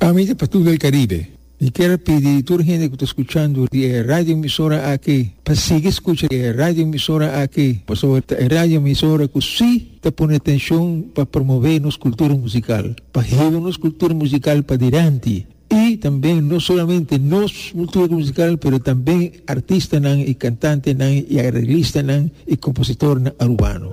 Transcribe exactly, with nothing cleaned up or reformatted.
Amiga para todo el Caribe, y quiero pedir a toda la gente que está escuchando la radio emisora aquí, para seguir escuchando la radio emisora aquí, por sobre la radio emisora que sí te pone atención para promover nuestra cultura musical, para llevar nuestra cultura musical para adelante. Y también no solamente nuestra cultura musical, pero también artistas y cantantes y arreglistas y compositores urbanos.